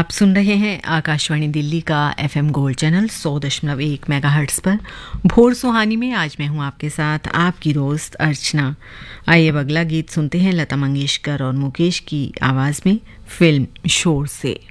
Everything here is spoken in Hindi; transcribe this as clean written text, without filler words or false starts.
आप सुन रहे हैं आकाशवाणी दिल्ली का एफएम गोल्ड चैनल 100.1 मेगाहर्ट्ज पर। भोर सुहानी में आज मैं हूं आपके साथ आपकी दोस्त अर्चना। आइए अब अगला गीत सुनते हैं लता मंगेशकर और मुकेश की आवाज़ में फिल्म शोर से।